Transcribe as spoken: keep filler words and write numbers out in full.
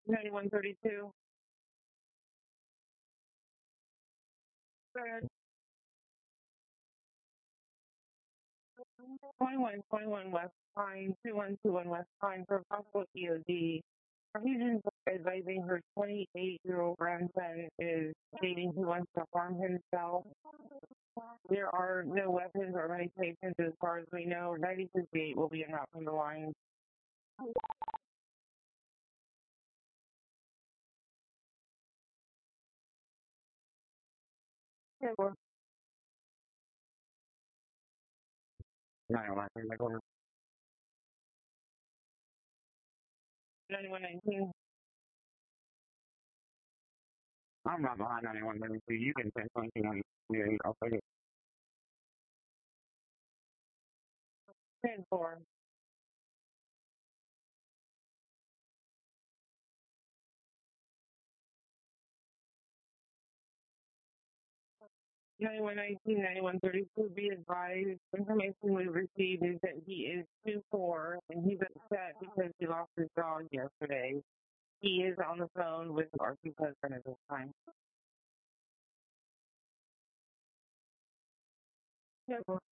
ninety-one thirty-two. Go ahead. twenty-one twenty-one West Pine, two one two one West Pine for possible E O D. Our agent is advising her twenty-eight-year-old grandson is stating he wants to harm himself. There are no weapons or medications as far as we know. ninety-six eight will be en route from the line. ninety-one nineteen. I'm not behind ninety-one thirty-two. You can send something on the I'll take it. ten four. ninety-one nineteen, ninety-one thirty-two, be advised, information we received is that he is two four and he's upset because he lost his dog yesterday. He is on the phone with Archie's husband at this time. Yeah.